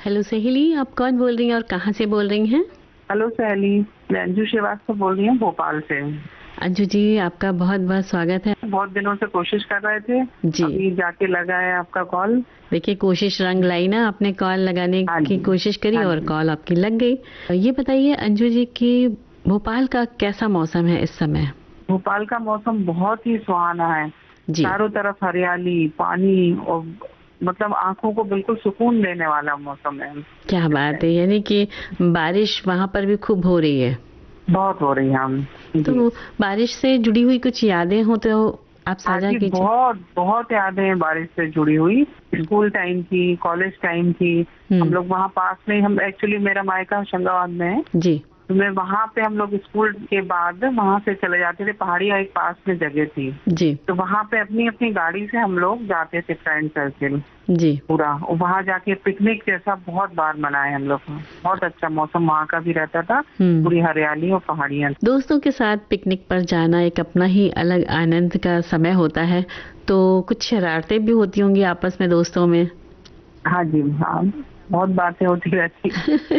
Hello सहेली, आप कौन बोल रही हैं और कहाँ से बोल रही हैं? हेलो सहेली, मैं अंजू श्रीवास्तव बोल रही हूँ भोपाल से। अंजू जी, आपका बहुत बहुत स्वागत है। बहुत दिनों से कोशिश कर रहे थे, जी, अभी जाके लगा है आपका कॉल। देखिए कोशिश रंग लाई ना, आपने कॉल लगाने हाँ की जी। कोशिश करी हाँ और जी। कॉल आपकी लग गई। ये बताइए अंजू जी कि भोपाल का कैसा मौसम है इस समय? भोपाल का मौसम बहुत ही सुहाना है। जी, चारों तरफ हरियाली, पानी और मतलब आंखों को बिल्कुल सुकून देने वाला मौसम है क्या इस बात है, टाइम। यानी कि बारिश वहाँ पर भी खूब हो रही है। बहुत हो रही है हम। जी। तो बारिश से जुड़ी हुई कुछ यादें हो तो आप हाँ साझा जी, कीजिए। बहुत बहुत यादें हैं बारिश से जुड़ी हुई। स्कूल टाइम की, कॉलेज टाइम की। हम हम्म। लोग वहाँ पास में, हम एक्चुअली मेरा मायका होशंगाबाद में है। जी, तो मैं वहाँ पे, हम लोग स्कूल के बाद वहाँ से चले जाते थे। पहाड़िया एक पास में जगह थी, जी, तो वहाँ पे अपनी अपनी गाड़ी से हम लोग जाते थे, फ्रेंड सर्किल जी। पूरा। और वहाँ जाके पिकनिक जैसा बहुत बार मनाए हम लोग। बहुत अच्छा मौसम वहाँ का भी रहता था, हम्म। पूरी हरियाली और पहाड़ियाँ। दोस्तों के साथ पिकनिक पर जाना एक अपना ही अलग आनंद का समय होता है। तो कुछ शरारतें भी होती होंगी आपस में दोस्तों में। हाँ जी, हाँ, बहुत बातें होती रहती।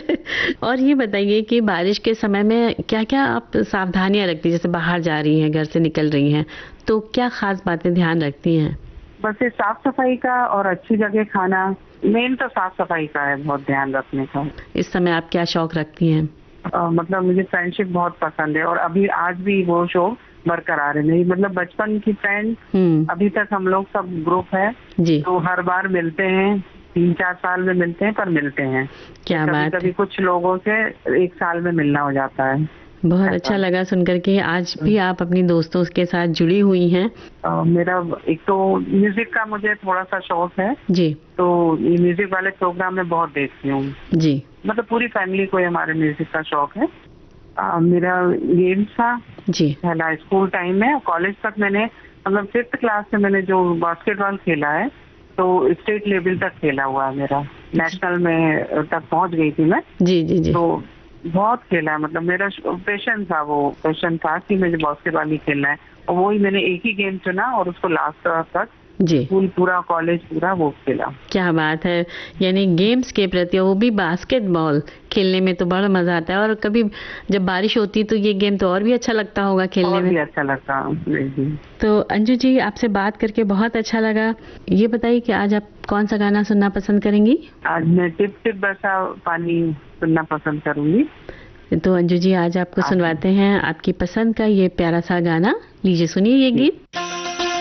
और ये बताइए कि बारिश के समय में क्या-क्या आप सावधानियां रखती हैं? जैसे बाहर जा रही हैं, घर से निकल रही हैं, तो क्या खास बातें ध्यान रखती हैं? बस ये साफ सफाई का और अच्छी जगह खाना, मेन तो साफ सफाई का है, बहुत ध्यान रखने का। इस समय आप क्या शौक रखती हैं? मतलब मुझे फ्रेंडशिप बहुत पसंद है, और अभी आज भी वो शौक बरकरार है मेरी। मतलब बचपन की फ्रेंड, हम्म। अभी तक हम लोग सब ग्रुप है। जी, तो हर बार मिलते हैं, 3-4 साल में मिलते हैं, पर मिलते हैं। क्या कभी बात कभी है। कुछ लोगों से 1 साल में मिलना हो जाता है। बहुत अच्छा ऐसा। लगा सुनकर के आज भी आप अपनी दोस्तों के साथ जुड़ी हुई हैं। मेरा एक तो म्यूजिक का मुझे थोड़ा सा शौक है। जी, तो ये म्यूजिक वाले प्रोग्राम में बहुत देखती हूँ। जी, मतलब पूरी फैमिली को ही हमारे म्यूजिक का शौक है। मेरा गेम्स था जी। पहला स्कूल टाइम में। कॉलेज तक मैंने, मतलब 5th क्लास से मैंने जो बास्केटबॉल खेला है, तो स्टेट लेवल तक खेला हुआ है मेरा। नेशनल में तक पहुंच गई थी मैं। जी, जी, जी। तो बहुत खेला है। मतलब मेरा पैशन था, वो पैशन था कि मुझे बास्केटबॉल ही खेलना है। और वही मैंने एक ही गेम चुना और उसको लास्ट तक, जी, स्कूल पूरा, कॉलेज पूरा वो खेला। क्या बात है। यानी गेम्स के प्रति, वो भी बास्केटबॉल खेलने में तो बड़ा मजा आता है। और कभी जब बारिश होती है तो ये गेम तो और भी अच्छा लगता होगा खेलने और में। भी अच्छा लगता। जी। तो अंजू जी, आपसे बात करके बहुत अच्छा लगा। ये बताइए कि आज आप कौन सा गाना सुनना पसंद करेंगी? आज मैं टिप टिप बरसा पानी सुनना पसंद करूंगी। तो अंजू जी, आज आपको आप सुनवाते हैं आपकी पसंद का ये प्यारा सा गाना। लीजिए सुनिए ये जी। गीत।